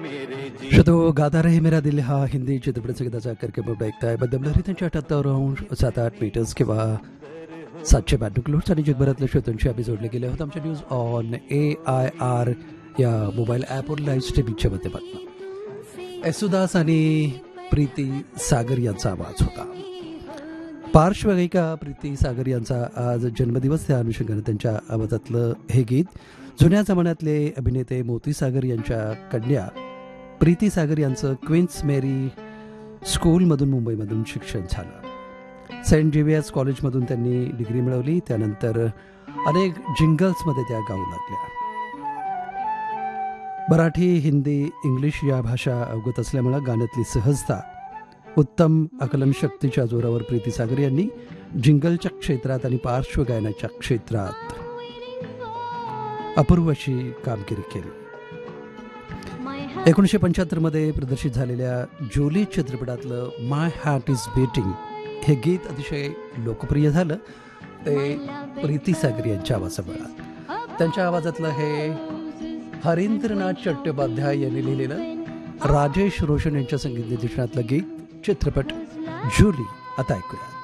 शतो गाता रहे मेरा दिल हा हिंदी चित्रपट संगीताचा कार्यक्रम ऐकताय बदमलहरी त्यांच्या 78.78 मीटर्स किंवा 792 किलोहर्ट्झ आणि जगभरातल्या श्रोत्यांशी आम्ही जोडले गेले आहोत आमच्या न्यूज ऑन AIR या मोबाईल ॲपवर लाईव्ह स्ट्रीमिंगच्या माध्यमातून. येसुदास आणि प्रीती सागर यांचा आवाज होता. पार्श्वगायिका प्रीती सागर यांचा आज जन्मदिवस त्या अनुषंगाने त्यांच्या आवाजातलं हे गीत जुन्या जमान्यातले अभिनेते मोती सागर यांच्या कन्या प्रीती सागर यांचं क्वीन्स मेरी स्कूलमधून मुंबईमधून शिक्षण झालं. सेंट जेवियर्स कॉलेजमधून त्यांनी डिग्री मिळवली. त्यानंतर अनेक जिंगल्समध्ये त्या गाऊ लागल्या. मराठी, हिंदी, इंग्लिश या भाषा अवगत असल्यामुळे गाण्यातली सहजता, उत्तम आकलनशक्तीच्या जोरावर प्रीती सागर यांनी जिंगलच्या क्षेत्रात आणि पार्श्वगायनाच्या क्षेत्रात अपूर्व अशी कामगिरी केली. 1975 मध्ये प्रदर्शित झालेल्या जोली चित्रपटातलं माय हार्ट इज बीटिंग हे गीत अतिशय लोकप्रिय झालं. ते प्रीती सागर यांच्या आवाजामुळे. त्यांच्या आवाजातलं हे हरींद्रनाथ चट्टोपाध्याय यांनी लिहिलेलं राजेश रोशन यांच्या संगीत निर्देशनातलं गीत चित्रपट जोली आता ऐकूया.